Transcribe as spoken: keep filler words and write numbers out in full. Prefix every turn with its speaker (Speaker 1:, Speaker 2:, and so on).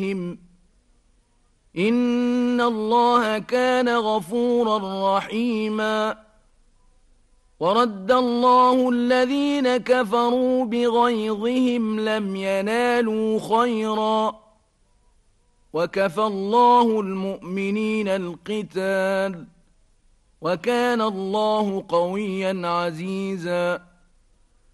Speaker 1: إن الله كان غفورا رحيما ورد الله الذين كفروا بغيظهم لم ينالوا خيرا وكفى الله المؤمنين القتال وكان الله قويا عزيزا